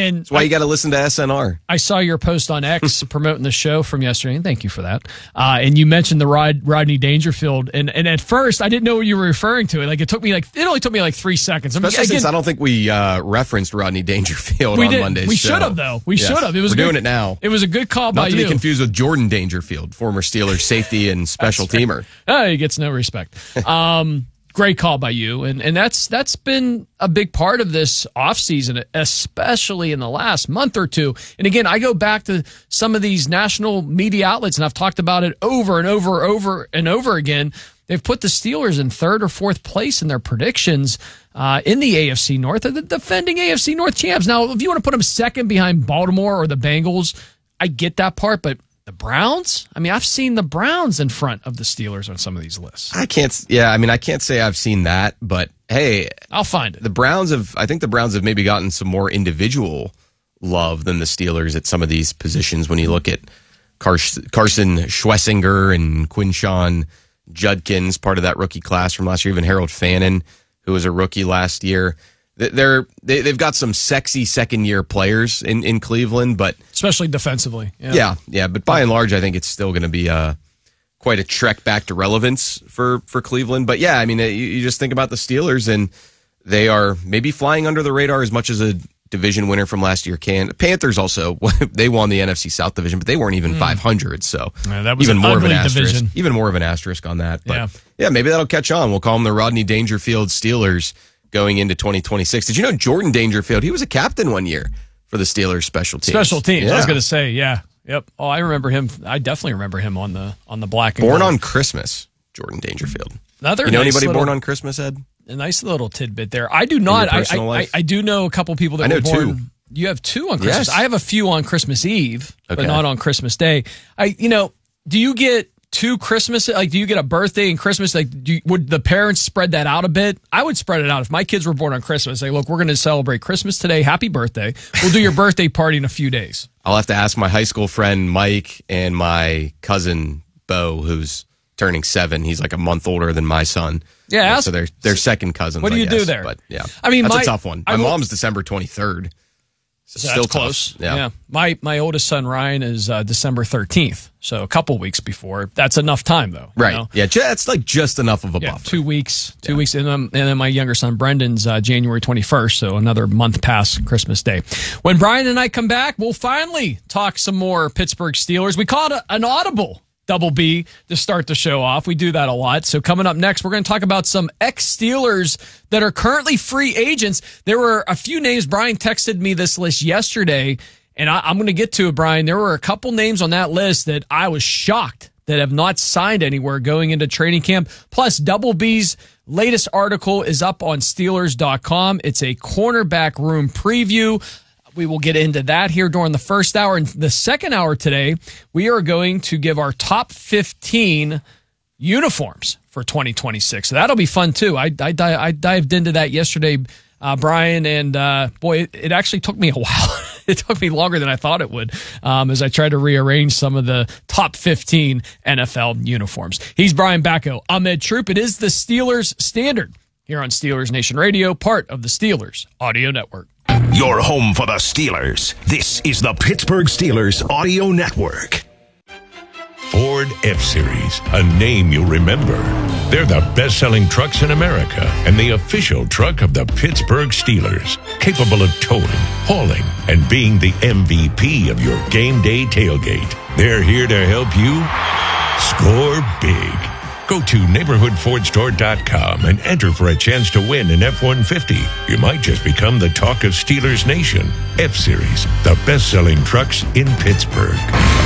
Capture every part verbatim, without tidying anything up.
And That's why I, you got to listen to S N R. I saw your post on X promoting the show from yesterday, and thank you for that. Uh, and you mentioned the Rod, Rodney Dangerfield, and, and at first I didn't know what you were referring to. Like it took me like it only took me like three seconds. I mean, Especially again, since I don't think we uh, referenced Rodney Dangerfield we on did, Monday's We show. should have though. We Yes. should have. It was We're good, doing it now. It was a good call Not by to you. be confused with Jordan Dangerfield, former Steelers safety and special teamer. Oh, he gets no respect. Um, great call by you. And and that's that's been a big part of this offseason, especially in the last month or two. And again, I go back to some of these national media outlets, and I've talked about it over and over, over and over again. They've put the Steelers in third or fourth place in their predictions uh, in the A F C North. They're the defending A F C North champs. Now, if you want to put them second behind Baltimore or the Bengals, I get that part, but the Browns? I mean, I've seen the Browns in front of the Steelers on some of these lists. I can't, yeah, I mean, I can't say I've seen that, but hey. I'll find it. The Browns have, I think the Browns have maybe gotten some more individual love than the Steelers at some of these positions when you look at Carson Schwessinger and Quinshawn Judkins, part of that rookie class from last year, even Harold Fannin, who was a rookie last year. They're, they, they've got some sexy second-year players in, in Cleveland, but... Especially defensively. Yeah, yeah, yeah but by and large, I think it's still going to be uh, quite a trek back to relevance for, for Cleveland. But yeah, I mean, you, you just think about the Steelers, and they are maybe flying under the radar as much as a division winner from last year can. Panthers also, they won the N F C South division, but they weren't even mm. five hundred, so yeah, that was even an more of an division. asterisk. Even more of an asterisk on that. But yeah. yeah, maybe that'll catch on. We'll call them the Rodney Dangerfield Steelers going into twenty twenty-six. Did you know Jordan Dangerfield, he was a captain one year for the Steelers special teams. Special teams. Yeah. I was going to say, yeah. Yep. Oh, I remember him. I definitely remember him on the on the black and Born gold. on Christmas, Jordan Dangerfield. Another you know nice anybody little, born on Christmas, Ed? A nice little tidbit there. I do not. I I, I I do know a couple people that I know were born. two. You have two on Christmas. Yes. I have a few on Christmas Eve, okay. but not on Christmas Day. I, you know, do you get two Christmas? Like, do you get a birthday and Christmas? Like, do you, would the parents spread that out a bit? I would spread it out. If my kids were born on Christmas, say, look, we're going to celebrate Christmas today. Happy birthday. We'll do your birthday party in a few days. I'll have to ask my high school friend Mike and my cousin Bo, who's turning seven. He's like a month older than my son. Yeah, yeah ask, so they're they're second cousins. What do I you guess, do there? But yeah, I mean, that's my, a tough one. My will, mom's December twenty-third. So Still that's close. Tough. Yeah. yeah. My my oldest son Ryan is uh, December thirteenth, so a couple weeks before. That's enough time, though. Right. You know? Yeah, that's like just enough of a yeah, buffer. Two weeks. Two yeah. weeks, and then, and then my younger son Brendan's uh, January twenty-first, so another month past Christmas Day. When Brian and I come back, we'll finally talk some more Pittsburgh Steelers. We call it a, an audible double B to start the show off. We do that a lot. So coming up next, we're going to talk about some ex-Steelers that are currently free agents. There were a few names. Brian texted me this list yesterday, and I, I'm going to get to it, Brian. There were a couple names on that list that I was shocked that have not signed anywhere going into training camp. Plus, Double B's latest article is up on Steelers dot com. It's a cornerback room preview. We will get into that here during the first hour. And the second hour today, we are going to give our top fifteen uniforms for twenty twenty-six. So that'll be fun, too. I, I, I dived into that yesterday, uh, Brian, and uh, boy, it, it actually took me a while. It took me longer than I thought it would um, as I tried to rearrange some of the top fifteen N F L uniforms. He's Brian Bacco. I'm Ed Troop. It is the Steelers Standard here on Steelers Nation Radio, part of the Steelers Audio Network. Your home for the Steelers. This is the Pittsburgh Steelers Audio Network. Ford F-Series, a name you'll remember. They're the best-selling trucks in America and the official truck of the Pittsburgh Steelers, capable of towing, hauling, and being the M V P of your game day tailgate. They're here to help you score big. Go to neighborhood ford store dot com and enter for a chance to win an F one fifty. You might just become the talk of Steelers Nation. F-Series, the best-selling trucks in Pittsburgh.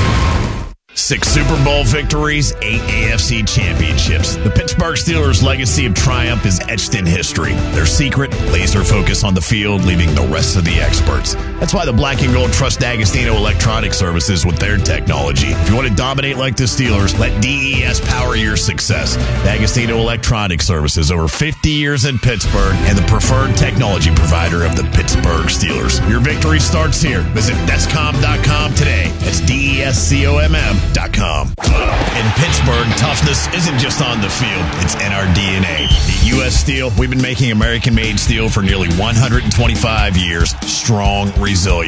Six Super Bowl victories, eight A F C championships. The Pittsburgh Steelers' legacy of triumph is etched in history. Their secret, laser focus on the field, leaving the rest of the experts. That's why the Black and Gold trust D'Agostino Electronic Services with their technology. If you want to dominate like the Steelers, let D E S power your success. D'Agostino Electronic Services, over fifty years in Pittsburgh, and the preferred technology provider of the Pittsburgh Steelers. Your victory starts here. Visit descom dot com today. That's D E S C O M M dot com. In Pittsburgh, toughness isn't just on the field, it's in our D N A. At U S Steel, we've been making American-made steel for nearly one hundred twenty-five years. Strong, resilient.